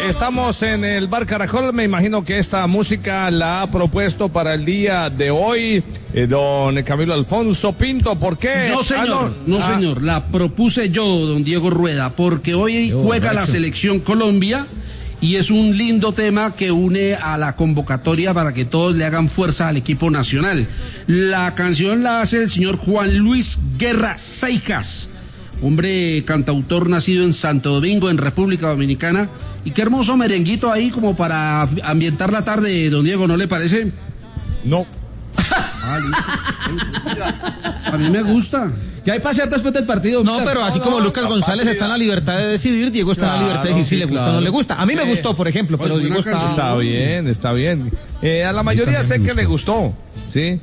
Estamos en el Bar Caracol. Me imagino que esta música la ha propuesto para el día de hoy don Camilo Alfonso Pinto. ¿Por qué? No, señor. Señor. La propuse yo, don Diego Rueda, porque hoy juega la Selección Colombia y es un lindo tema que une a la convocatoria para que todos le hagan fuerza al equipo nacional. La canción la hace el señor Juan Luis Guerra Seicas, hombre cantautor nacido en Santo Domingo, en República Dominicana. Y qué hermoso merenguito ahí como para ambientar la tarde, don Diego, ¿no le parece? No. A mí me gusta. ¿Qué hay para hacer después del partido? No, pero así como Lucas González está en la libertad de decidir, Diego está en la libertad de decir si le gusta o no le gusta. A mí me gustó, por ejemplo, pero Diego está bien, está bien. A la mayoría sé que le gustó, ¿sí?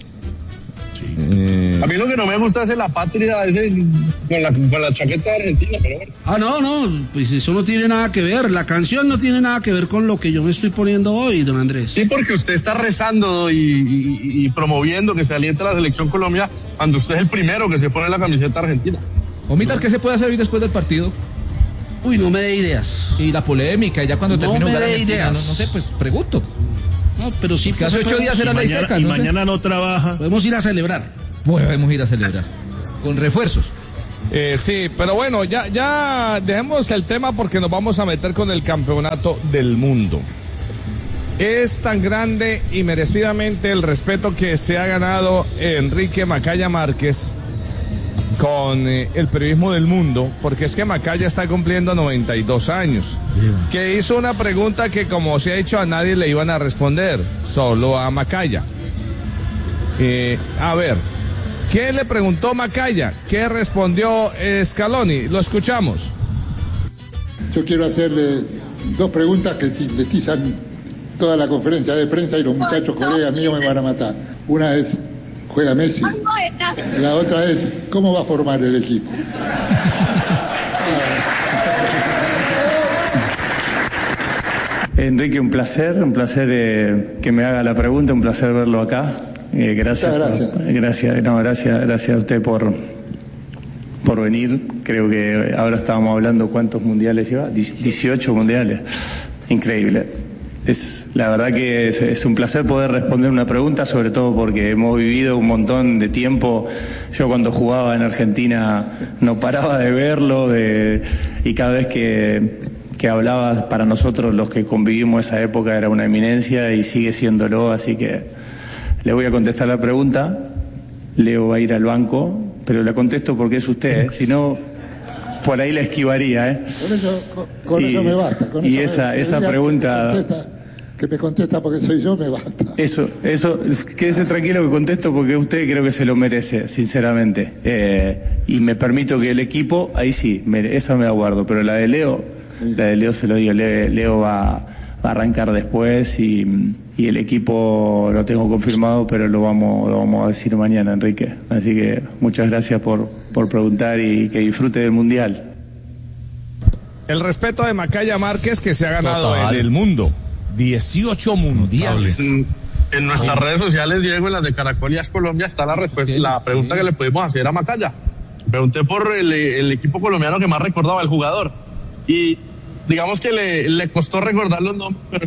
A mí lo que no me gusta es la patria ese, con la chaqueta argentina, pero bueno. No, pues eso no tiene nada que ver. La canción no tiene nada que ver con lo que yo me estoy poniendo hoy, don Andrés. Sí, porque usted está rezando y promoviendo que se aliente la Selección Colombia cuando usted es el primero que se pone la camiseta argentina. Omita, ¿qué se puede hacer hoy después del partido? Uy, no me dé ideas. Y la polémica, ya cuando termine jugar Argentina, no sé, pues pregunto. No, pero sí que hace 8 días era ley seca. Y mañana no trabaja. Podemos ir a celebrar. Podemos ir a celebrar. Con refuerzos. Sí, pero bueno, ya dejemos el tema porque nos vamos a meter con el campeonato del mundo. Es tan grande y merecidamente el respeto que se ha ganado Enrique Macaya Márquez con el periodismo del mundo, porque es que Macaya está cumpliendo 92 años, que hizo una pregunta que, como se ha dicho, a nadie le iban a responder, solo a Macaya. A ver, ¿qué le preguntó Macaya? ¿Qué respondió Scaloni? Lo escuchamos. Yo quiero hacerle dos preguntas que sintetizan toda la conferencia de prensa y los muchachos colegas míos me van a matar. Una es: ¿juega Messi? La otra es: ¿cómo va a formar el equipo? Enrique, un placer que me haga la pregunta, un placer verlo acá. Gracias a usted por venir. Creo que ahora estábamos hablando cuántos mundiales lleva, 18 mundiales. Increíble. La verdad que es un placer poder responder una pregunta, sobre todo porque hemos vivido un montón de tiempo. Yo cuando jugaba en Argentina no paraba de verlo, y cada vez que hablaba, para nosotros los que convivimos esa época era una eminencia y sigue siéndolo, así que le voy a contestar la pregunta. Leo va a ir al banco, pero la contesto porque es usted, si no por ahí la esquivaría, Con eso me basta. Esa pregunta que me contesta porque soy yo, me basta. Eso, quédese tranquilo que contesto porque usted creo que se lo merece, sinceramente. Y me permito que el equipo, ahí sí, esa me la guardo, pero la de Leo se lo digo, Leo va a arrancar después y el equipo lo tengo confirmado, pero lo vamos a decir mañana, Enrique. Así que muchas gracias por preguntar y que disfrute del Mundial. El respeto de Macaya Márquez, que se ha ganado en el mundo 18 mundiales. En nuestras redes sociales, Diego, en las de Caracol y As Colombia, está la respuesta, la pregunta que le pudimos hacer a Macaya. Pregunté por el equipo colombiano que más recordaba el jugador. Y digamos que le costó recordar los nombres, pero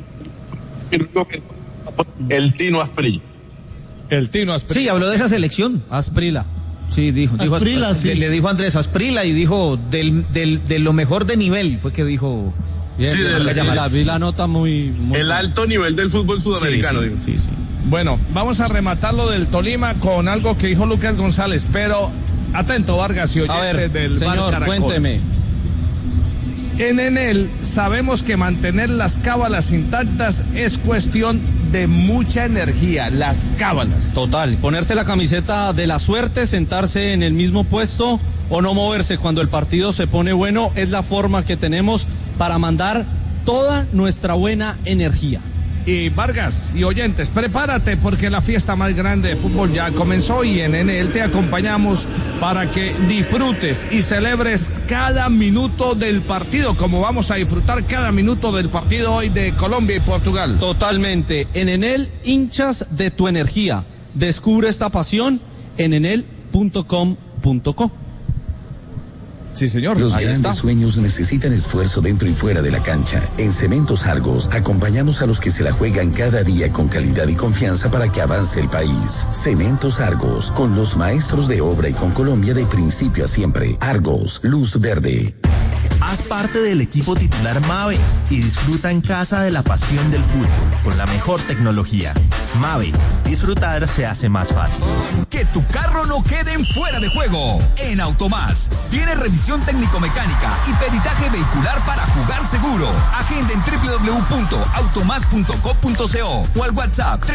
el Tino Asprilla. Sí, habló de esa selección. Asprila. Sí, dijo Asprila, sí. Le dijo Andrés Asprila y dijo de lo mejor de nivel, fue que dijo. Bien, sí, la nota muy el alto nivel del fútbol sudamericano. Sí. Bueno, vamos a rematar lo del Tolima con algo que dijo Lucas González, pero atento, Vargas y oyentes del señor, Bar Caracol. Cuénteme. En Enel sabemos que mantener las cábalas intactas es cuestión de mucha energía, las cábalas. Total, ponerse la camiseta de la suerte, sentarse en el mismo puesto o no moverse cuando el partido se pone bueno es la forma que tenemos para mandar toda nuestra buena energía. Y Vargas y oyentes, prepárate porque la fiesta más grande de fútbol ya comenzó y en Enel te acompañamos para que disfrutes y celebres cada minuto del partido, como vamos a disfrutar cada minuto del partido hoy de Colombia y Portugal. Totalmente, en Enel, hinchas de tu energía. Descubre esta pasión en enel.com.co. Sí, señor. Los grandes sueños necesitan esfuerzo dentro y fuera de la cancha. En Cementos Argos acompañamos a los que se la juegan cada día con calidad y confianza para que avance el país. Cementos Argos, con los maestros de obra y con Colombia de principio a siempre. Argos, luz verde. Haz parte del equipo titular Mave y disfruta en casa de la pasión del fútbol con la mejor tecnología. Mave, disfrutar se hace más fácil. Que tu carro no quede en fuera de juego. En Automás tiene revisión técnico-mecánica y peritaje vehicular para jugar seguro. Agenda en www.automás.co.co o al WhatsApp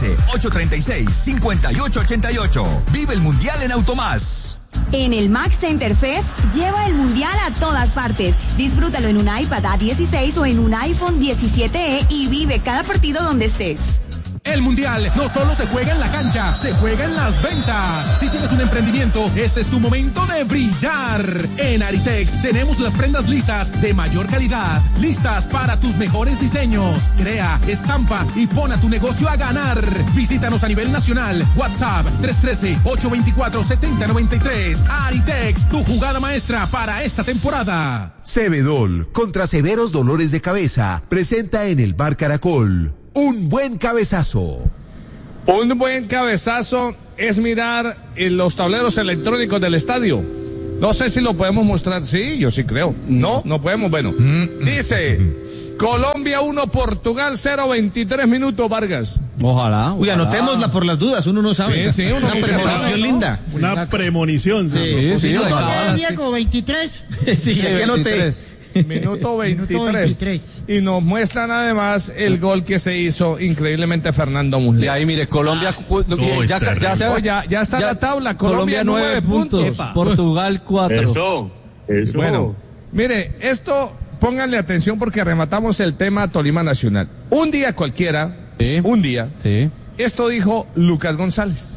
315-836-5888. Vive el Mundial en Automás. En el Max Center Fest, lleva el Mundial a todas partes. Disfrútalo en un iPad A16 o en un iPhone 17e y vive cada partido donde estés. El Mundial no solo se juega en la cancha, se juega en las ventas. Si tienes un emprendimiento, este es tu momento de brillar. En Aritex tenemos las prendas lisas de mayor calidad, listas para tus mejores diseños. Crea, estampa y pon a tu negocio a ganar. Visítanos a nivel nacional. WhatsApp 313-824-7093. Aritex, tu jugada maestra para esta temporada. Cebedol, contra severos dolores de cabeza, presenta en el Bar Caracol un buen cabezazo. Un buen cabezazo es mirar en los tableros electrónicos del estadio. No sé si lo podemos mostrar. Sí, yo sí creo. No podemos. Bueno, dice Colombia 1, Portugal 0, 23 minutos, Vargas. Ojalá. Uy, anotémosla por las dudas, uno no sabe. Sí, una premonición linda. Una premonición. Sí. Diego, 23. Sí, aquí anoté. Minuto 23. Y nos muestran además el gol que se hizo increíblemente Fernando Muslera. Y ahí mire, Colombia ya está la tabla. Colombia 9 puntos. Portugal 4. Eso. Bueno, mire, esto pónganle atención porque rematamos el tema Tolima Nacional. Un día cualquiera, esto dijo Lucas González.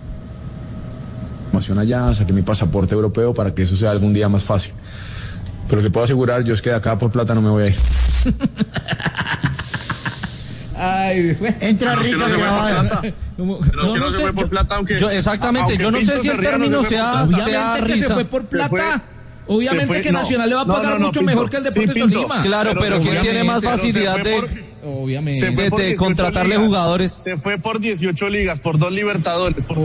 Allá, saqué mi pasaporte europeo para que eso sea algún día más fácil. Pero lo que puedo asegurar yo es que de acá por plata no me voy a ir. Entra risas grabadas. Pero es que no se fue por plata, aunque... Yo no sé si el término sea Obviamente que risa. se fue por plata. Obviamente que Nacional le va a pagar mucho mejor que el Deportes Tolima. Claro, pero ¿quién tiene más facilidad de contratarle jugadores? Se fue por 18 ligas, por 2 Libertadores. A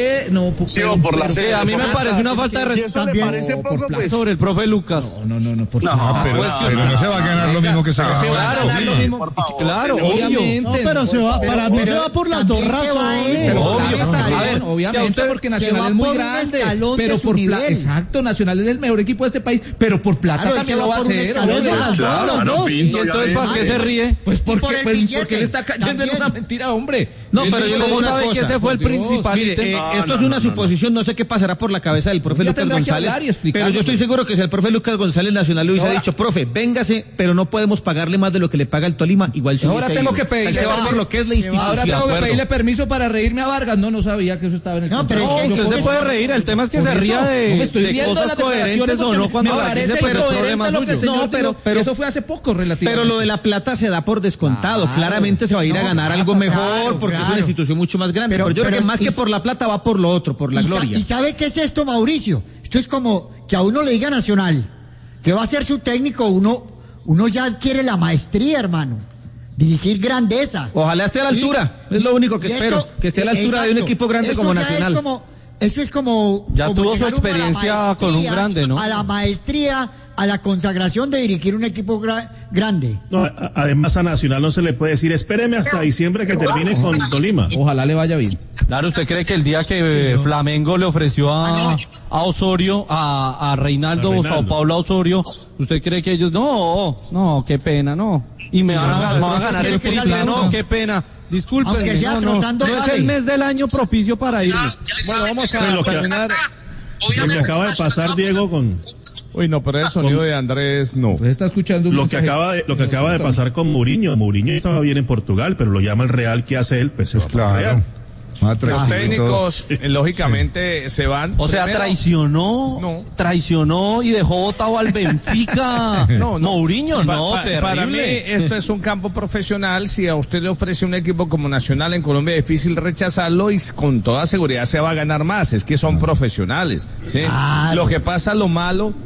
mí me parece una falta de respeto. ¿Le parece poco, pues? Sobre el profe Lucas. No, pero no se va a ganar lo mismo que se ganó. Claro, obviamente. No, pero para mí se va por las dos razones. Obviamente, porque Nacional es muy grande. Pero por plata. Exacto, Nacional es el mejor equipo de este país, pero por plata también lo va a hacer. ¿Y entonces para qué se ríe? Pues porque le está cayendo en una mentira, hombre. No, pero yo ¿cómo sabe que ese fue el principal? Mire, esto es una suposición, no sé qué pasará por la cabeza del profe Lucas González, pero yo estoy seguro que si el profe Lucas González Nacional le hubiese dicho, profe, véngase, pero no podemos pagarle más de lo que le paga el Tolima, igual si ahora tengo que pedirle por lo que es la institución. Ahora tengo que pedirle permiso para reírme a Vargas. No sabía que eso estaba en el contrato. No, pero usted se puede reír, el tema es que se ría de cosas coherentes o no cuando la dice, pero es problema suyo. No, pero eso fue hace poco relativamente. Pero lo de la plata se da por descontado. Claramente se va a ir a ganar algo mejor porque es una institución mucho más grande. Pero yo creo que más que por la plata va por lo otro, por la gloria. ¿Y sabe qué es esto, Mauricio? Esto es como que a uno le diga Nacional que va a ser su técnico, uno ya adquiere la maestría, hermano. Dirigir grandeza. Ojalá esté a la altura. Es lo único que espero, que esté a la altura de un equipo grande como Nacional. Eso es como... Ya tuvo su experiencia con un grande, ¿no? A la maestría, a la consagración de dirigir un equipo grande. No, además a Nacional no se le puede decir, espéreme hasta diciembre que termine con Tolima. Ojalá le vaya bien. Claro, ¿usted cree que el día que Flamengo le ofreció a Osorio, a Reinaldo Sao Paulo a Osorio, ¿usted cree que ellos, no, qué pena, no? Y me van a ganar el triple, no, qué pena. Disculpen, no es el mes del año propicio para ir. Bueno, vamos a terminar. Lo que acaba de pasar, Diego, con... Uy, no, pero el sonido de Andrés no. Pues está escuchando lo que acaba de pasar con Mourinho. Mourinho estaba bien en Portugal, pero lo llama el Real. ¿Qué hace él? Pues es claro. Real. Los técnicos, lógicamente, se van. O sea, traicionó y dejó botado al Benfica. Mourinho, terrible. Para mí, esto es un campo profesional. Si a usted le ofrece un equipo como Nacional en Colombia, es difícil rechazarlo y con toda seguridad se va a ganar más. Es que son profesionales, ¿sí? Lo que pasa, lo malo,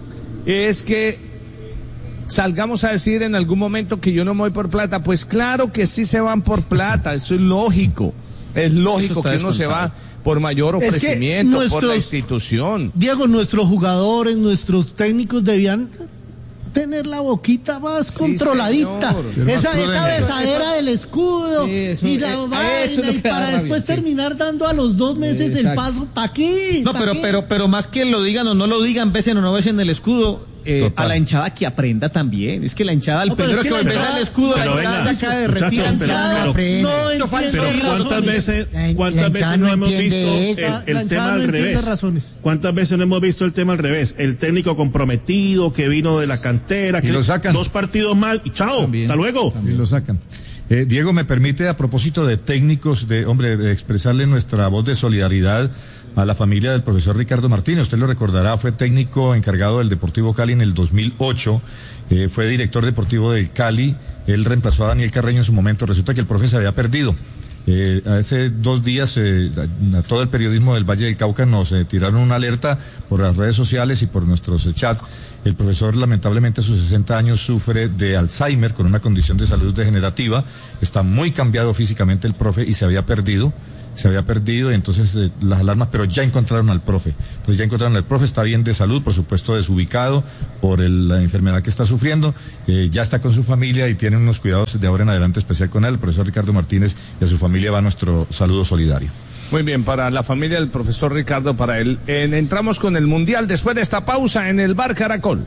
es que salgamos a decir en algún momento que yo no me voy por plata. Pues claro que sí se van por plata, eso es lógico. Es lógico que uno se va por mayor ofrecimiento, por la institución. Diego, nuestros jugadores, nuestros técnicos debían tener la boquita más controladita. Esa besadera del escudo y la vaina, y para después terminar dando a los 2 meses el paso. ¿Para qué? No, pero más que lo digan o no lo digan, besen o no besen el escudo, a la hinchada que aprenda también. Es que la hinchada, el primero que besa el escudo, la hinchada ya cae derretida. Pero ¿cuántas veces no hemos visto el tema al revés? ¿Cuántas veces no hemos visto el tema al revés? El técnico comprometido que vino de la cantera, que lo sacan. 2 partidos mal y chao, hasta luego. También lo sacan. Diego, me permite, a propósito de técnicos, de expresarle nuestra voz de solidaridad a la familia del profesor Ricardo Martínez. Usted lo recordará, fue técnico encargado del Deportivo Cali en el 2008, fue director deportivo del Cali, él reemplazó a Daniel Carreño en su momento. Resulta que el profe se había perdido. Hace 2 días a todo el periodismo del Valle del Cauca nos tiraron una alerta por las redes sociales y por nuestros chats. El profesor, lamentablemente, a sus 60 años sufre de Alzheimer, con una condición de salud degenerativa. Está muy cambiado físicamente el profe y se había perdido, y entonces las alarmas, pero ya encontraron al profe. Está bien de salud, por supuesto desubicado por la enfermedad que está sufriendo, ya está con su familia y tiene unos cuidados de ahora en adelante especial con él. El profesor Ricardo Martínez y a su familia va nuestro saludo solidario. Muy bien, para la familia del profesor Ricardo, para él. Entramos con el Mundial después de esta pausa en el Bar Caracol.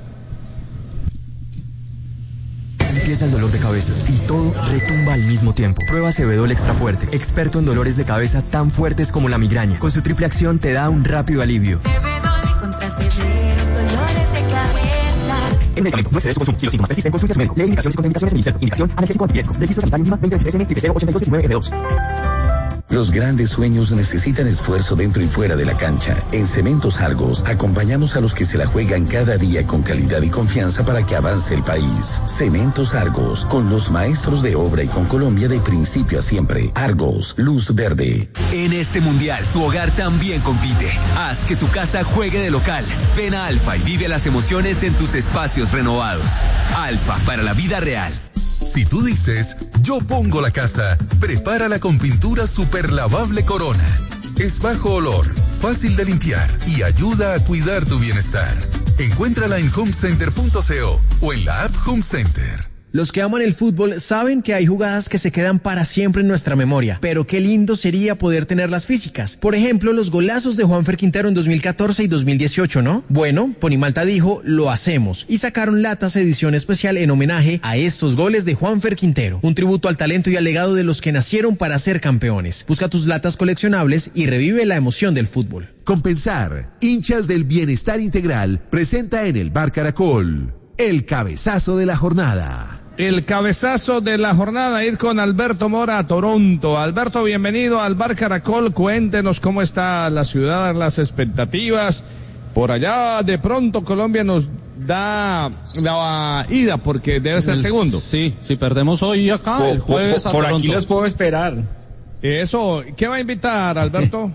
Empieza el dolor de cabeza y todo retumba al mismo tiempo. Prueba Sebedol Extra Fuerte, experto en dolores de cabeza tan fuertes como la migraña. Con su triple acción te da un rápido alivio. Sebedol contra severos dolores de cabeza. El medicamento no excede su consumo. Si los síntomas persisten, consulte a su médico. Lee indicaciones y contraindicaciones en el inserto. Indicación: analgésico antipirético. Registro sanitario mínima 2023N008219F2. Los grandes sueños necesitan esfuerzo dentro y fuera de la cancha. En Cementos Argos acompañamos a los que se la juegan cada día con calidad y confianza para que avance el país. Cementos Argos, con los maestros de obra y con Colombia de principio a siempre. Argos, luz verde. En este mundial, tu hogar también compite. Haz que tu casa juegue de local. Ven a Alfa y vive las emociones en tus espacios renovados. Alfa, para la vida real. Si tú dices, yo pongo la casa, prepárala con pintura super lavable Corona. Es bajo olor, fácil de limpiar y ayuda a cuidar tu bienestar. Encuéntrala en homecenter.co o en la app Home Center. Los que aman el fútbol saben que hay jugadas que se quedan para siempre en nuestra memoria, pero qué lindo sería poder tenerlas físicas. Por ejemplo, los golazos de Juanfer Quintero en 2014 y 2018, ¿no? Bueno, Ponimalta dijo, lo hacemos, y sacaron latas edición especial en homenaje a estos goles de Juanfer Quintero, un tributo al talento y al legado de los que nacieron para ser campeones. Busca tus latas coleccionables y revive la emoción del fútbol. Compensar, hinchas del bienestar integral, presenta en el Bar Caracol el cabezazo de la jornada. El cabezazo de la jornada, ir con Alberto Mora a Toronto. Alberto, bienvenido al Bar Caracol. Cuéntenos cómo está la ciudad, las expectativas. Por allá, de pronto, Colombia nos da la ida, porque debe ser segundo. Sí, si perdemos hoy acá, el jueves a por Toronto. Aquí los puedo esperar. Eso, ¿qué va a invitar, Alberto?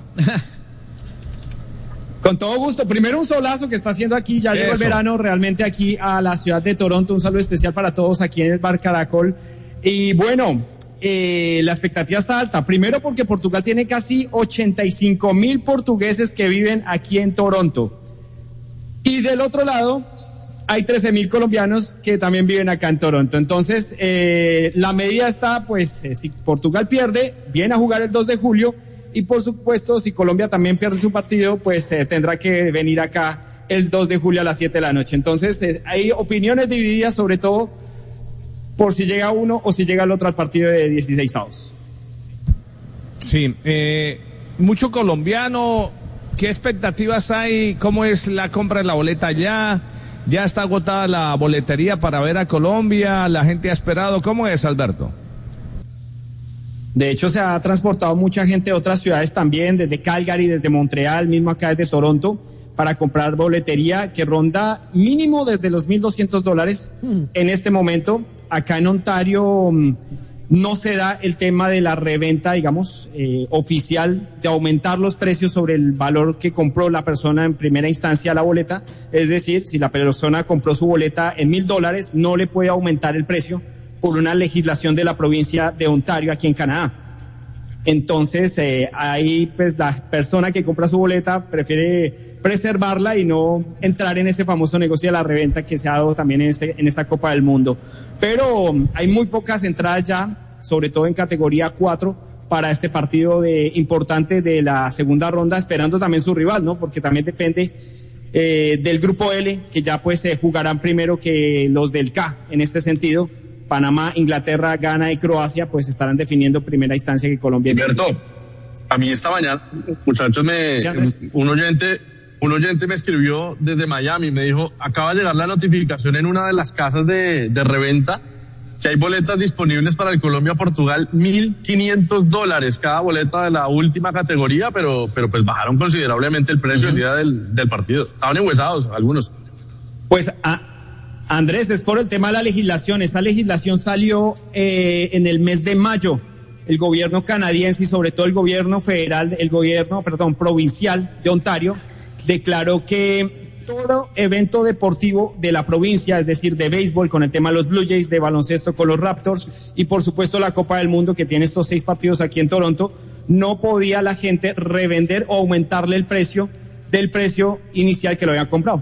Con todo gusto. Primero, un solazo que está haciendo aquí. Ya llegó el verano realmente aquí a la ciudad de Toronto. Un saludo especial para todos aquí en el Bar Caracol. Y bueno, la expectativa está alta. Primero porque Portugal tiene casi 85,000 portugueses que viven aquí en Toronto. Y del otro lado, hay 13,000 colombianos que también viven acá en Toronto. Entonces, la medida está, pues, si Portugal pierde, viene a jugar el 2 de julio. Y por supuesto, si Colombia también pierde su partido, pues tendrá que venir acá el 2 de julio a las 7 de la noche. Entonces, hay opiniones divididas, sobre todo por si llega uno o si llega el otro al partido de 16avos. Sí, mucho colombiano. ¿Qué expectativas hay? ¿Cómo es la compra de la boleta ya? ¿Ya está agotada la boletería para ver a Colombia? ¿La gente ha esperado? ¿Cómo es, Alberto? De hecho, se ha transportado mucha gente de otras ciudades también, desde Calgary, desde Montreal, mismo acá desde Toronto, para comprar boletería que ronda mínimo desde los $1,200 en este momento. Acá en Ontario no se da el tema de la reventa, digamos, oficial, de aumentar los precios sobre el valor que compró la persona en primera instancia la boleta. Es decir, si la persona compró su boleta en $1,000, no le puede aumentar el precio por una legislación de la provincia de Ontario aquí en Canadá. Entonces, ahí pues la persona que compra su boleta prefiere preservarla y no entrar en ese famoso negocio de la reventa que se ha dado también en esta Copa del Mundo. Pero hay muy pocas entradas ya, sobre todo en categoría 4, para este partido importante de la segunda ronda, esperando también su rival, ¿no? Porque también depende del grupo L, que ya pues se jugarán primero que los del K en este sentido. Panamá, Inglaterra, Ghana y Croacia pues estarán definiendo primera instancia que Colombia. Alberto, a mí esta mañana, muchachos, un oyente me escribió desde Miami, me dijo, acaba de llegar la notificación en una de las casas de reventa que hay boletas disponibles para el Colombia-Portugal, $1,500 cada boleta de la última categoría, pero pues bajaron considerablemente el precio el día del partido. Estaban enhuesados algunos. Pues Andrés, es por el tema de la legislación. Esa legislación salió en el mes de mayo. El gobierno canadiense y sobre todo el gobierno federal, provincial de Ontario, declaró que todo evento deportivo de la provincia, es decir, de béisbol con el tema de los Blue Jays, de baloncesto con los Raptors y por supuesto la Copa del Mundo que tiene estos 6 partidos aquí en Toronto, no podía la gente revender o aumentarle el precio del precio inicial que lo habían comprado.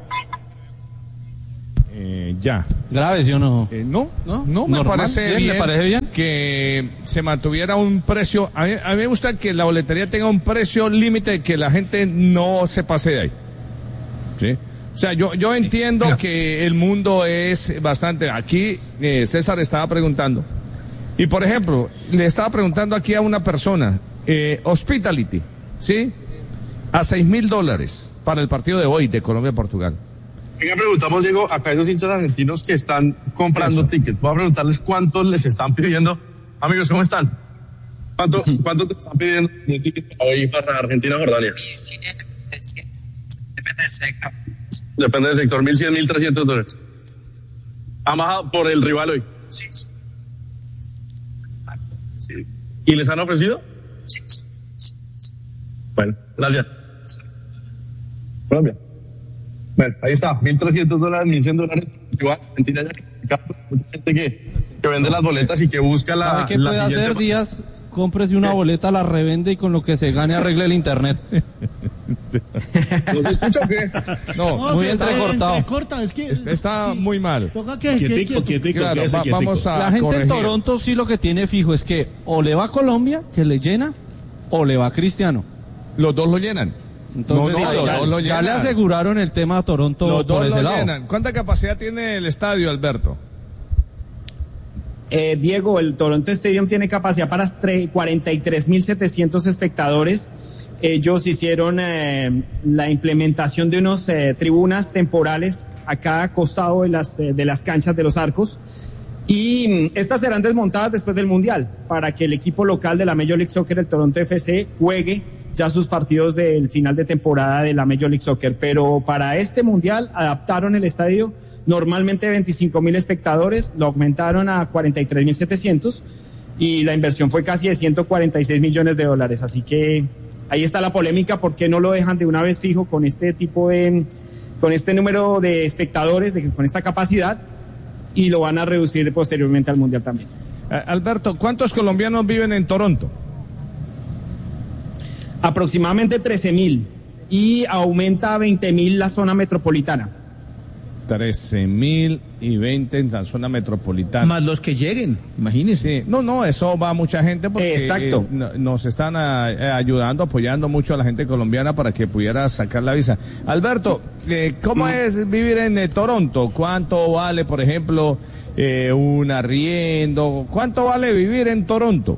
Ya. ¿Grave, sí o no? No, me parece bien, que se mantuviera un precio. A mí me gusta que la boletería tenga un precio límite, que la gente no se pase de ahí. ¿Sí? O sea, yo entiendo que el mundo es bastante. Aquí César estaba preguntando. Y por ejemplo, le estaba preguntando aquí a una persona, Hospitality, ¿sí? A $6,000 para el partido de hoy de Colombia-Portugal. Venga, preguntamos, Diego, acá hay los hinchas argentinos que están comprando tickets. Voy a preguntarles cuántos les están pidiendo. Amigos, ¿cómo están? ¿Cuánto te están pidiendo un ticket hoy para Argentina-Jordania? Depende del sector. Depende del sector, $1,100, $1,300. ¿Ha bajado por el rival hoy? Sí. ¿Y les han ofrecido? Sí. Bueno, gracias. Colombia. Bueno, ahí está, $1,300, $1,100. Igual, Argentina ya mucha gente que vende las boletas y que busca la. ¿Sabe qué puede hacer, Díaz? Cómprese una boleta, la revende y con lo que se gane arregle el internet. ¿No se escucha o qué? No, muy entrecortado. Está muy mal. Toca quietico, claro, vamos a la gente corregir. En Toronto sí lo que tiene fijo es que o le va a Colombia, que le llena, o le va a Cristiano. Los dos lo llenan. Entonces, ya le aseguraron el tema a Toronto los dos por ese lado. Llenan. ¿Cuánta capacidad tiene el estadio, Alberto? Diego, el Toronto Stadium tiene capacidad para 43,700 espectadores. Ellos hicieron la implementación de unas tribunas temporales a cada costado de las canchas de los arcos. Y estas serán desmontadas después del Mundial para que el equipo local de la Major League Soccer, el Toronto FC, juegue ya sus partidos del final de temporada de la Major League Soccer. Pero para este Mundial adaptaron el estadio, normalmente 25,000 espectadores, lo aumentaron a 43,700 y la inversión fue casi de $146 millones. Así que ahí está la polémica, ¿por qué no lo dejan de una vez fijo con este número de espectadores, con esta capacidad, y lo van a reducir posteriormente al Mundial también? Alberto, ¿cuántos colombianos viven en Toronto? Aproximadamente 13,000 y aumenta a 20,000 la zona metropolitana. 13,000 y 20 en la zona metropolitana. Más los que lleguen, imagínense. No, eso va a mucha gente porque exacto. Nos están ayudando, apoyando mucho a la gente colombiana para que pudiera sacar la visa. Alberto, ¿cómo es vivir en Toronto? ¿Cuánto vale, por ejemplo, un arriendo? ¿Cuánto vale vivir en Toronto?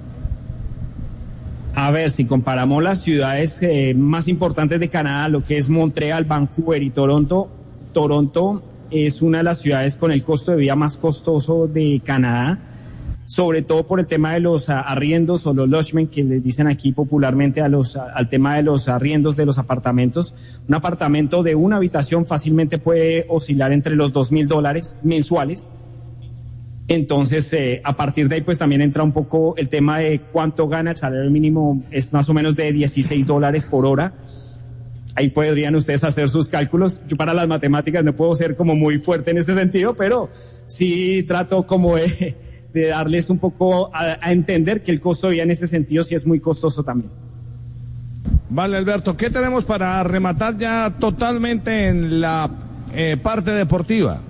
A ver, si comparamos las ciudades más importantes de Canadá, lo que es Montreal, Vancouver y Toronto es una de las ciudades con el costo de vida más costoso de Canadá, sobre todo por el tema de los arriendos o los lodgements, que les dicen aquí popularmente al tema de los arriendos de los apartamentos. Un apartamento de una habitación fácilmente puede oscilar entre los $2,000 mensuales. Entonces, a partir de ahí, pues también entra un poco el tema de cuánto gana. El salario mínimo es más o menos de $16 por hora. Ahí podrían ustedes hacer sus cálculos. Yo para las matemáticas no puedo ser como muy fuerte en este sentido, pero sí trato como de darles un poco a entender que el costo de vida en ese sentido sí es muy costoso también. Vale, Alberto, ¿qué tenemos para rematar ya totalmente en la parte deportiva?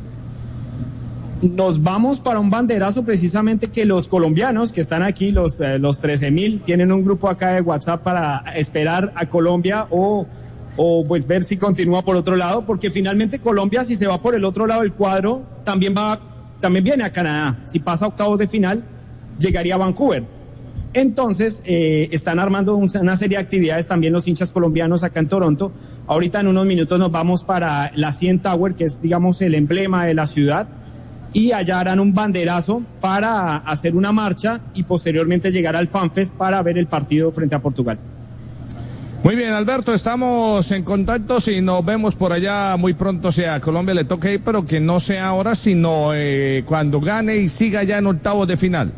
Nos vamos para un banderazo precisamente que los colombianos que están aquí, los 13.000, tienen un grupo acá de WhatsApp para esperar a Colombia o pues ver si continúa por otro lado, porque finalmente Colombia, si se va por el otro lado del cuadro, también viene a Canadá. Si pasa a octavos de final, llegaría a Vancouver. Entonces, están armando una serie de actividades también los hinchas colombianos acá en Toronto. Ahorita en unos minutos nos vamos para la CN Tower, que es, digamos, el emblema de la ciudad. Y allá harán un banderazo para hacer una marcha y posteriormente llegar al FanFest para ver el partido frente a Portugal. Muy bien, Alberto, estamos en contacto y nos vemos por allá muy pronto. Si a Colombia le toque ir, pero que no sea ahora, sino cuando gane y siga ya en octavos de final.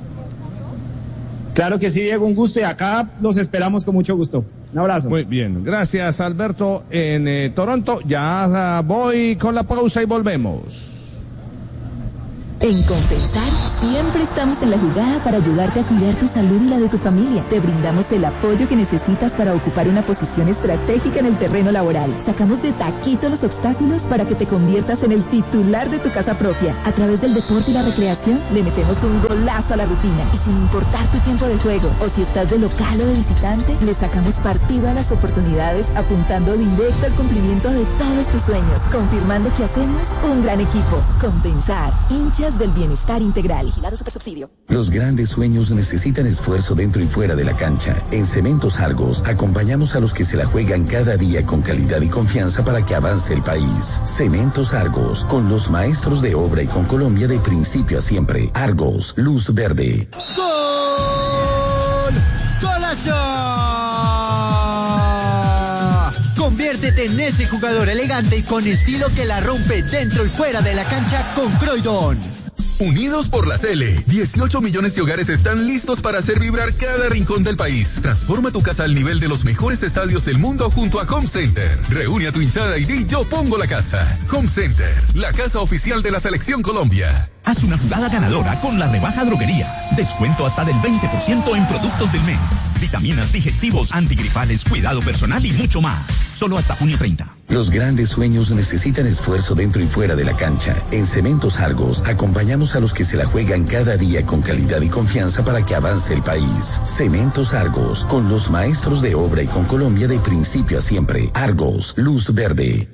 Claro que sí, Diego, un gusto, y acá los esperamos con mucho gusto. Un abrazo. Muy bien, gracias, Alberto, en Toronto. Ya voy con la pausa y volvemos. En Compensar siempre estamos en la jugada para ayudarte a cuidar tu salud y la de tu familia. Te brindamos el apoyo que necesitas para ocupar una posición estratégica en el terreno laboral. Sacamos de taquito los obstáculos para que te conviertas en el titular de tu casa propia. A través del deporte y la recreación le metemos un golazo a la rutina. Y sin importar tu tiempo de juego o si estás de local o de visitante, le sacamos partido a las oportunidades apuntando directo al cumplimiento de todos tus sueños, confirmando que hacemos un gran equipo. Compensar, hinchas del bienestar integral. Vigilado Supersubsidio. Los grandes sueños necesitan esfuerzo dentro y fuera de la cancha. En Cementos Argos acompañamos a los que se la juegan cada día con calidad y confianza para que avance el país. Cementos Argos, con los maestros de obra y con Colombia de principio a siempre. Argos, luz verde. ¡Gol! ¡Golazo! Conviértete en ese jugador elegante y con estilo que la rompe dentro y fuera de la cancha con Croydon. Unidos por la Cele, 18 millones de hogares están listos para hacer vibrar cada rincón del país. Transforma tu casa al nivel de los mejores estadios del mundo junto a Home Center. Reúne a tu hinchada y di yo pongo la casa. Home Center, la casa oficial de la Selección Colombia. Haz una jugada ganadora con la rebaja Droguerías. Descuento hasta del 20% en productos del mes. Vitaminas, digestivos, antigripales, cuidado personal y mucho más. Solo hasta junio 30. Los grandes sueños necesitan esfuerzo dentro y fuera de la cancha. En Cementos Argos acompañamos a los que se la juegan cada día con calidad y confianza para que avance el país. Cementos Argos, con los maestros de obra y con Colombia de principio a siempre. Argos, luz verde.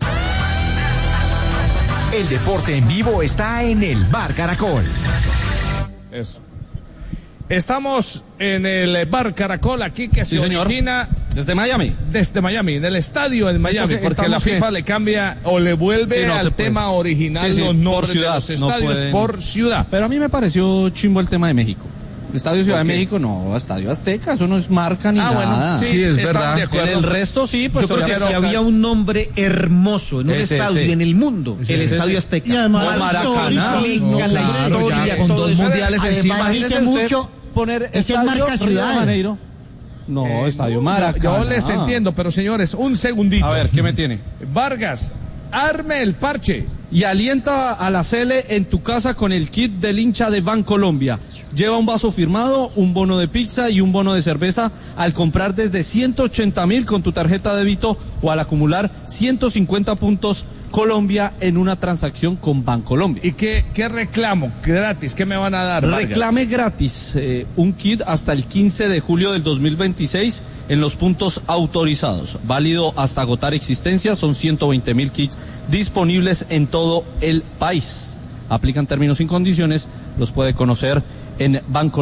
El deporte en vivo está en el Bar Caracol. Eso. Estamos en el Bar Caracol aquí que se origina desde Miami. Desde Miami, en el estadio en Miami, porque la FIFA le cambia o le vuelve al tema original los nombres de los estadios por ciudad. Pero a mí me pareció chimbo el tema de México. Estadio Ciudad de México, no, Estadio Azteca, eso no es marca ni nada. Bueno, sí, es verdad. En el resto sí, pues. Yo creo que si había un nombre hermoso en un estadio en el mundo, el Estadio Azteca. Y además Maracaná, la historia, con dos mundiales encima. Dice mucho, poner es el marca ciudad. No, Estadio Maracaná. Yo les entiendo, pero señores, un segundito. A ver, ¿qué me tiene? Vargas, arme el parche. Y alienta a la Cele en tu casa con el kit del hincha de Bancolombia. Lleva un vaso firmado, un bono de pizza y un bono de cerveza al comprar desde 180.000 con tu tarjeta de débito o al acumular 150 puntos Colombia en una transacción con Bancolombia. ¿Y qué reclamo? ¿Gratis? ¿Qué me van a dar, Vargas? Reclame gratis un kit hasta el 15 de julio del 2026 en los puntos autorizados. Válido hasta agotar existencia. Son 120.000 kits disponibles en todo el país. Aplican términos y condiciones. Los puede conocer en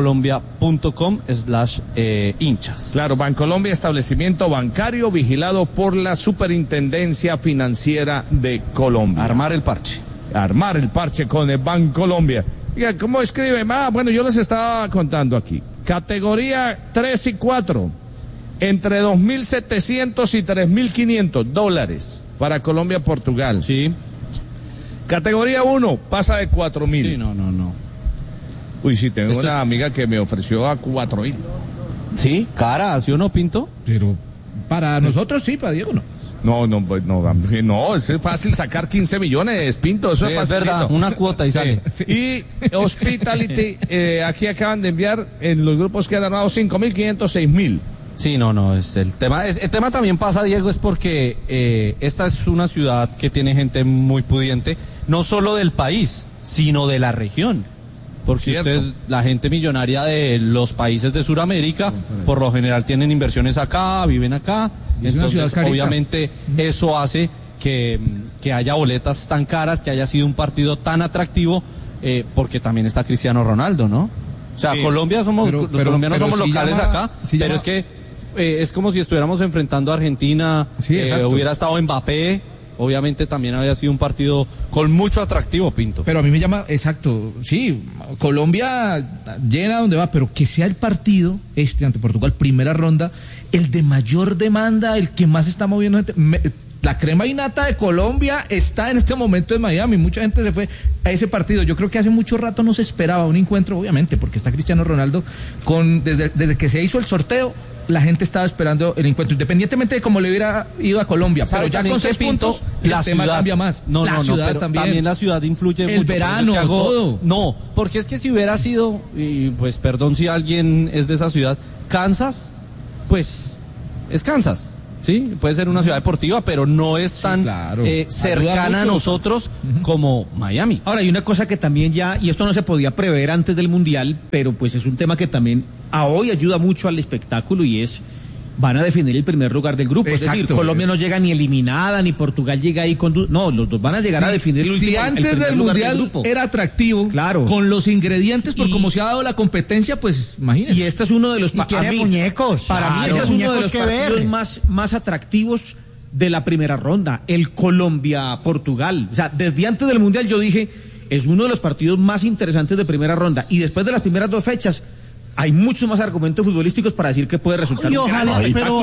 bancolombia.com/hinchas. Claro, Bancolombia, establecimiento bancario vigilado por la Superintendencia Financiera de Colombia. Armar el parche. Armar el parche con el Bancolombia. Oiga, ¿cómo escribe? Bueno, yo les estaba contando aquí. Categoría 3 y 4. Entre 2.700 y $3.500 para Colombia-Portugal. Sí. Categoría 1, pasa de 4.000. Sí, no. Uy, sí, tengo una amiga que me ofreció a 4.000. Sí, cara, ¿sí o no, Pinto? Pero para nosotros sí, para Diego no. No, es fácil sacar 15 millones, Pinto, eso es fácil. Es verdad, una cuota y sale. Sí. Y Hospitality, aquí acaban de enviar en los grupos que han ganado 5.500, 6.000. Sí, no, es el tema. El tema también pasa, Diego, es porque esta es una ciudad que tiene gente muy pudiente, no solo del país, sino de la región. Porque la gente millonaria de los países de Sudamérica, por lo general tienen inversiones acá, viven acá, entonces obviamente eso hace que haya boletas tan caras, que haya sido un partido tan atractivo, porque también está Cristiano Ronaldo, ¿no? O sea, Colombia los colombianos somos locales acá, pero es que es como si estuviéramos enfrentando a Argentina, hubiera estado Mbappé. Obviamente también había sido un partido con mucho atractivo, Pinto. Pero a mí me llama, exacto, sí, Colombia llena donde va, pero que sea el partido, ante Portugal, primera ronda, el de mayor demanda, el que más está moviendo gente. La crema y nata de Colombia está en este momento en Miami, mucha gente se fue a ese partido. Yo creo que hace mucho rato no se esperaba un encuentro, obviamente, porque está Cristiano Ronaldo, desde que se hizo el sorteo, la gente estaba esperando el encuentro, independientemente de cómo le hubiera ido a Colombia. Pero ya con 6 puntos, la ciudad cambia más. La ciudad también la ciudad influye mucho. El verano, todo. No, porque es que si hubiera sido, y pues perdón si alguien es de esa ciudad, Kansas, pues es Kansas. Sí, puede ser una ciudad deportiva, pero no es tan cercana a nosotros como Miami. Ahora, hay una cosa que también y esto no se podía prever antes del Mundial, pero pues es un tema que también a hoy ayuda mucho al espectáculo y van a definir el primer lugar del grupo. Exacto. Es decir, Colombia no llega ni eliminada, ni Portugal llega ahí con... No, los dos van a llegar a definir el último. Si antes del Mundial era atractivo, con los ingredientes, por cómo se ha dado la competencia, pues imagínense. Y este es uno de los... muñecos. Para mí este es uno de los partidos más atractivos de la primera ronda, el Colombia-Portugal. O sea, desde antes del Mundial yo dije, es uno de los partidos más interesantes de primera ronda. Y después de las primeras 2 fechas, hay muchos más argumentos futbolísticos para decir que puede resultar. Y ojalá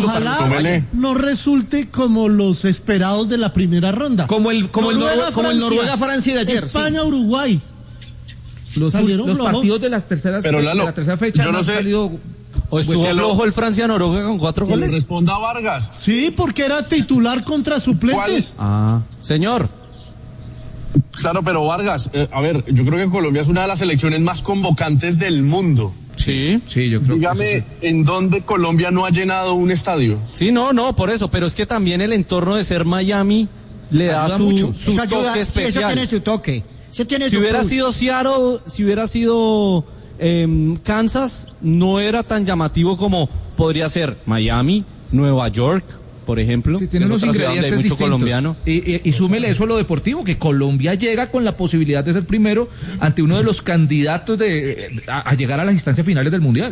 no resulte como los esperados de la primera ronda. Como el Noruega-Francia de ayer. España-Uruguay. Los partidos de la tercera fecha yo no sé. Han salido. ¿O estuvo flojo el Francia-Noruega con 4 goles? Que le responda Vargas. Sí, porque era titular contra suplentes. Señor. Claro, pero Vargas, a ver, yo creo que Colombia es una de las selecciones más convocantes del mundo. Sí, yo creo. Dígame, ¿en dónde Colombia no ha llenado un estadio? Sí, no, por eso, pero es que también el entorno de ser Miami le da su toque especial. Eso tiene su toque. Si hubiera sido Seattle, si hubiera sido Kansas, no era tan llamativo como podría ser Miami, Nueva York, por ejemplo. Sí, tiene unos ingredientes distintos. Colombiano. Y súmele eso a lo deportivo, que Colombia llega con la posibilidad de ser primero ante uno de los candidatos a llegar a las instancias finales del Mundial.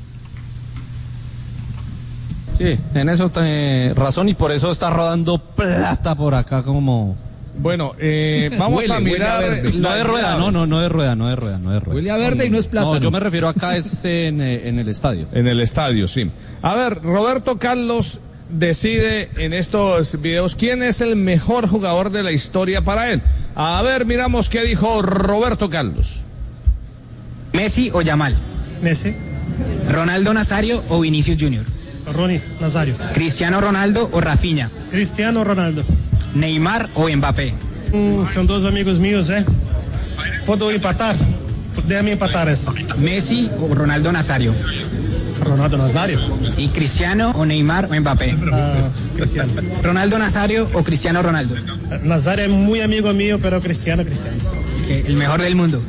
Sí, en eso tiene razón y por eso está rodando plata por acá como... Bueno, vamos a mirar... No de rueda, no de rueda. Huele a verde y no es plátano. No, yo me refiero acá es en el estadio. En el estadio, sí. A ver, Roberto Carlos decide en estos videos quién es el mejor jugador de la historia para él. A ver, miramos qué dijo Roberto Carlos. ¿Messi o Yamal? Messi. ¿Ronaldo Nazario o Vinicius Junior? Ronnie Nazario. ¿Cristiano Ronaldo o Rafinha? Cristiano Ronaldo. ¿Neymar o Mbappé? Son 2 amigos míos, ¿Puedo empatar? Déjame empatar esta. ¿Messi o Ronaldo Nazario? Ronaldo Nazario. ¿Y Cristiano o Neymar o Mbappé? Cristiano. ¿Ronaldo Nazario o Cristiano Ronaldo? Nazario es muy amigo mío, pero Cristiano. El mejor del mundo.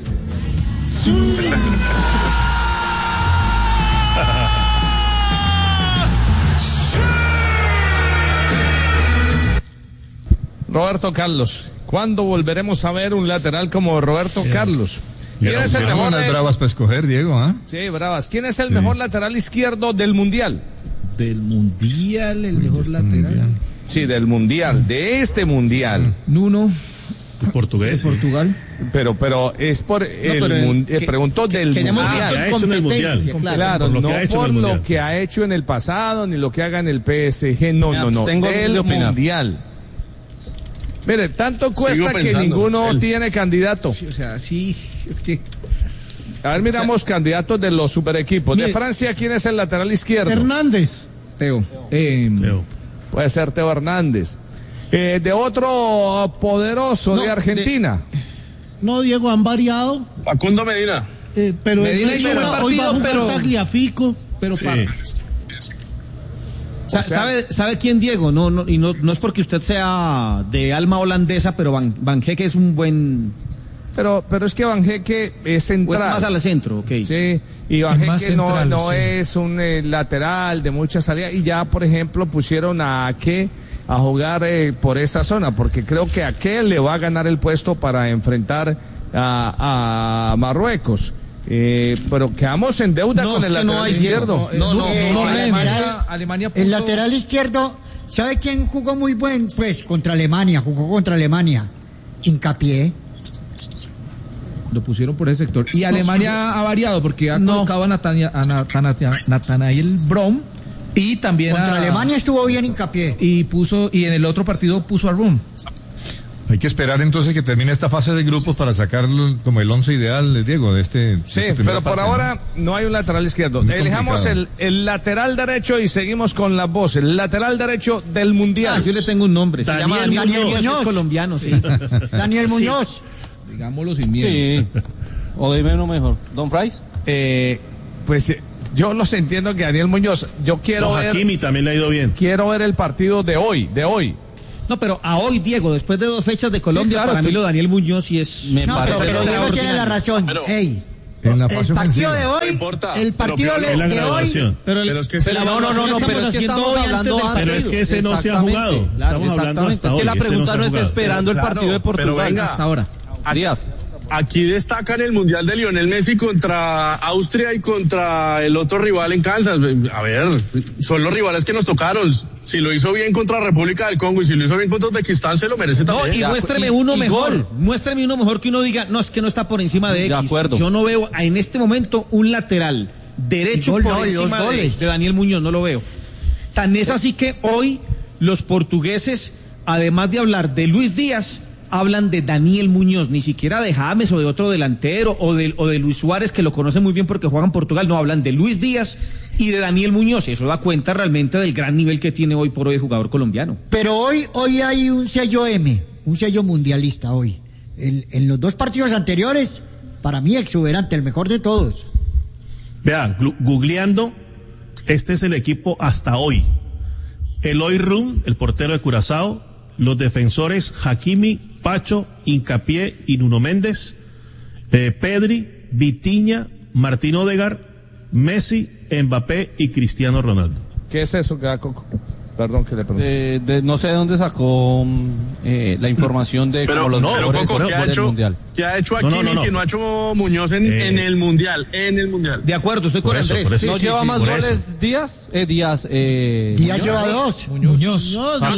Roberto Carlos, ¿cuándo volveremos a ver un lateral como Roberto Carlos? ¿Quién es el mejor? Unas bravas para escoger, Diego, Sí, bravas. ¿Quién es el mejor lateral izquierdo del Mundial? ¿Del Mundial? ¿El mejor lateral? Mundial. Sí, del Mundial, de este Mundial. Nuno. Portugués. ¿De Portugal? Pero es por preguntó del Mundial. ¿Qué ha hecho en el Mundial? Claro, no por lo que ha hecho en el pasado, ni lo que haga en el PSG, no. Tengo el de opinar. Mundial. Mire, tanto cuesta que ninguno tiene candidato. Sí, o sea, sí, es que... A ver, miramos candidatos de los super equipos. De Francia, ¿quién es el lateral izquierdo? Hernández. Teo. Puede ser Teo Hernández. De otro poderoso de Argentina. Diego, han variado. Facundo Medina. Pero Medina hizo buen partido, hoy va a jugar Tagliafico. Pero sí. ¿Sabe quién, Diego? No es porque usted sea de alma holandesa, pero Van Heeke es un buen... Pero es que Van Heeke es central. Pues más al centro, ok. Sí, y Van Heeke no es un lateral de mucha salida. Y ya, por ejemplo, pusieron a Ake a jugar por esa zona, porque creo que Ake le va a ganar el puesto para enfrentar a Marruecos. Pero quedamos en deuda con el lateral izquierdo. Alemania puso... El lateral izquierdo, ¿sabe quién jugó muy buen? Pues contra Alemania, jugó contra Alemania. Hincapié. Lo pusieron por ese sector. Y Alemania ha variado porque ha colocado a Nathanael Brom y también contra Alemania estuvo bien Hincapié. Y en el otro partido puso a Brom. Hay que esperar entonces que termine esta fase de grupos para sacarlo como el 11 ideal, Diego, de este. Sí, pero por ahora no hay un lateral izquierdo. Elijamos el lateral derecho y seguimos con las voces. El lateral derecho del Mundial. Yo le tengo un nombre. Se llama Daniel Muñoz. Es colombiano, sí. Daniel Muñoz. Digámoslo sin miedo. Sí. O dime uno mejor. ¿Don Frais? Pues yo los entiendo que Daniel Muñoz. Yo quiero ver. Hakimi también le ha ido bien. Quiero ver el partido de hoy. No, pero a hoy, Diego, después de 2 fechas de Colombia, sí, claro, para mí lo Daniel Muñoz sí es... Pero Diego tiene la razón. En la fase el partido ofensiva. de hoy, el partido de hoy... Pero es que estamos hablando antes. Pero es que ese no se ha jugado. Estamos hablando hasta hoy. Es que la pregunta no es esperando el partido de Portugal hasta ahora. Díaz. Aquí destacan el Mundial de Lionel Messi contra Austria y contra el otro rival en Kansas. A ver, son los rivales que nos tocaron. Si lo hizo bien contra República del Congo y si lo hizo bien contra Uzbekistán, se lo merece también. No, y muéstreme uno mejor. Muéstreme uno mejor que uno diga, no, es que no está por encima de X. De acuerdo. Yo no veo en este momento un lateral derecho por encima de Daniel Muñoz, no lo veo. Tan es así que hoy los portugueses, además de hablar de Luis Díaz, hablan de Daniel Muñoz, ni siquiera de James o de otro delantero o de Luis Suárez, que lo conocen muy bien porque juega en Portugal. No, hablan de Luis Díaz y de Daniel Muñoz. Eso da cuenta realmente del gran nivel que tiene hoy por hoy el jugador colombiano. Pero hoy hay un sello M, un sello mundialista hoy. En los 2 partidos anteriores, para mí exuberante, el mejor de todos. Vean, googleando, este es el equipo hasta hoy. Eloy Rum, el portero de Curazao, los defensores Hakimi, Pacho, Hincapié y Nuno Méndez, Pedri, Vitinha, Martín Odegaard, Messi, Mbappé y Cristiano Ronaldo. ¿Qué es eso, Coco? Perdón que le pregunte. No sé de dónde sacó la información de pero, los mejores del Mundial. ¿Qué ha hecho Hakimi que no ha hecho Muñoz en el Mundial? De acuerdo, estoy con Andrés. Por eso, ¿no lleva más goles Díaz? Díaz lleva 2. Muñoz.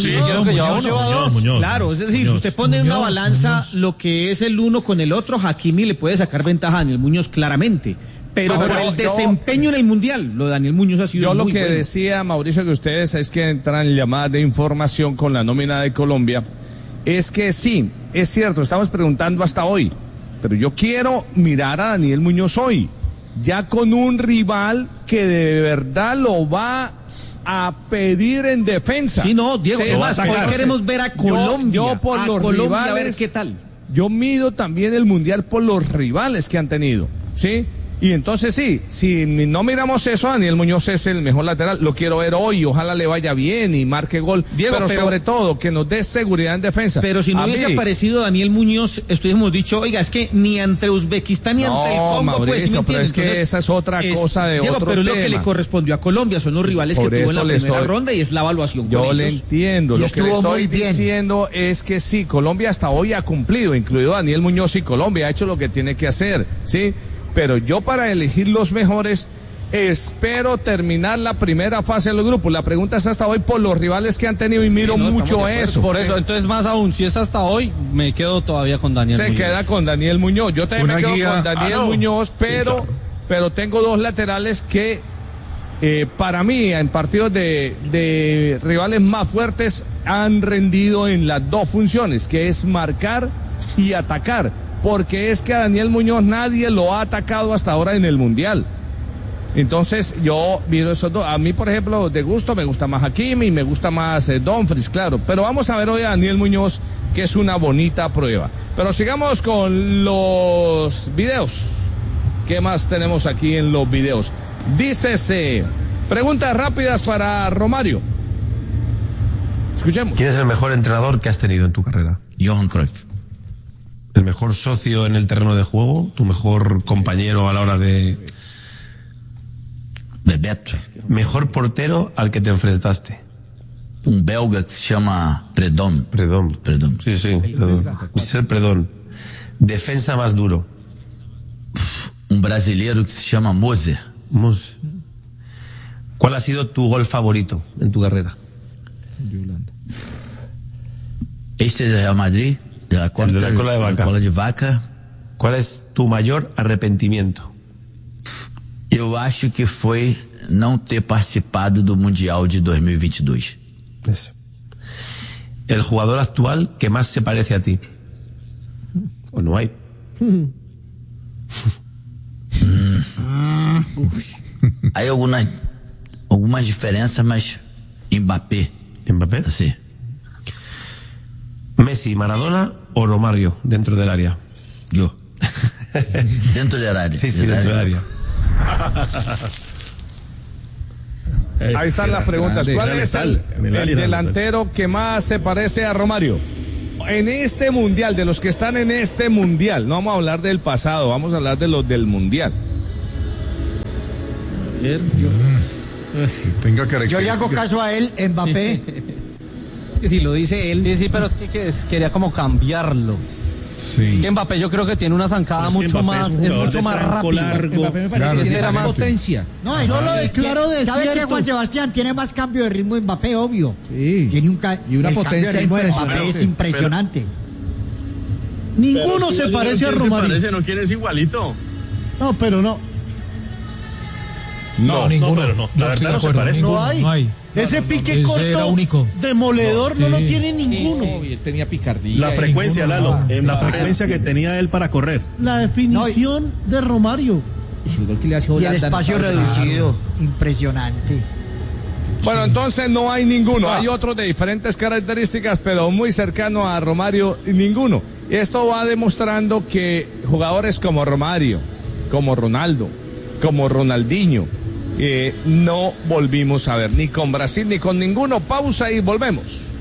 Muñoz. Claro, es decir, si usted pone en una balanza lo que es el uno con el otro, Hakimi le puede sacar ventaja a Daniel Muñoz claramente. Pero por el desempeño en el Mundial, lo de Daniel Muñoz ha sido muy bueno. Yo lo que decía, Mauricio, que ustedes es que entran en llamadas de información con la nómina de Colombia, es que sí, es cierto, estamos preguntando hasta hoy, pero yo quiero mirar a Daniel Muñoz hoy, ya con un rival que de verdad lo va a pedir en defensa. Sí, no, Diego, además, hoy queremos ver a Colombia, yo por los rivales, a ver qué tal. Yo mido también el Mundial por los rivales que han tenido, ¿sí? Y entonces sí, si no miramos eso, Daniel Muñoz es el mejor lateral, lo quiero ver hoy, ojalá le vaya bien y marque gol, Diego, pero sobre todo que nos dé seguridad en defensa. Pero si no hubiese aparecido Daniel Muñoz, estuviéramos dicho, oiga, es que ni ante Uzbekistán ni ante el Congo, Mauricio, pues, ¿sí me pero es que entonces, esa es otra cosa de Diego, otro pero tema. Lo que le correspondió a Colombia son los rivales que tuvo en la primera ronda y es la evaluación. Yo le entiendo, lo que le estoy diciendo es que sí, Colombia hasta hoy ha cumplido, incluido Daniel Muñoz, y Colombia ha hecho lo que tiene que hacer, ¿sí? Pero yo para elegir los mejores espero terminar la primera fase de los grupos. La pregunta es hasta hoy por los rivales que han tenido y miro mucho eso. Por eso, entonces más aún, si es hasta hoy, me quedo todavía con Daniel Muñoz. Se queda con Daniel Muñoz. Yo también me quedo con Daniel Muñoz, pero tengo 2 laterales que para mí en partidos de rivales más fuertes han rendido en las dos funciones, que es marcar y atacar, porque es que a Daniel Muñoz nadie lo ha atacado hasta ahora en el Mundial. Entonces yo miro esos dos. A mí, por ejemplo, de gusto me gusta más Hakimi, me gusta más Dumfries, claro, pero vamos a ver hoy a Daniel Muñoz, que es una bonita prueba. Pero sigamos con los videos. ¿Qué más tenemos aquí en los videos? Dícese, preguntas rápidas para Romario. Escuchemos. ¿Quién es el mejor entrenador que has tenido en tu carrera? Johan Cruyff. ¿El mejor socio en el terreno de juego? ¿Tu mejor compañero a la hora de...? Bebeto. ¿Mejor portero al que te enfrentaste? Un belga que se llama Predom. Predom. Sí. Michel Predom. ¿Defensa más duro? Un brasileiro que se llama Moser. ¿Cuál ha sido tu gol favorito en tu carrera? Este de Real Madrid, de la cola de vaca. ¿Cuál es tu mayor arrepentimiento? Eu acho que foi não ter participado do Mundial de 2022. Eso. ¿El jugador actual que más se parece a ti? ¿O no hay? Hay algumas diferenças, mas Mbappé. ¿Mbappé? Sí. ¿Messi, Maradona o Romario dentro del área? Yo. Dentro del área. Sí, dentro del área. Ahí están las preguntas. ¿Cuál es el delantero que más se parece a Romario? En este mundial, de los que están en este mundial, no vamos a hablar del pasado, vamos a hablar de los del mundial. Yo le hago caso a él, Mbappé. Es que si lo dice él. Sí, pero es que quería como cambiarlo. Sí. Es que Mbappé yo creo que tiene una zancada mucho más, es mucho más rápido. Mbappé me parece que tiene más potencia. No, y no lo declaro de ¿sabe qué, Juan Sebastián? Tiene más cambio de ritmo Mbappé, obvio. Sí. Tiene y una potencia de ritmo de Mbappé es impresionante. Ninguno se parece a Romario. ¿No quieres igualito? No, pero no. No, ninguno. Pero no. La verdad no se parece. No hay. Ese pique corto único. Demoledor no lo tiene ninguno. Sí, él tenía picardía. La frecuencia, Lalo, la frecuencia que tenía él para correr. La definición de Romario. Y el espacio reducido, impresionante. Bueno, entonces no hay ninguno. Hay otros de diferentes características, pero muy cercano a Romario, ninguno. Esto va demostrando que jugadores como Romario, como Ronaldo, como Ronaldinho, no volvimos a ver, ni con Brasil ni con ninguno. Pausa y volvemos.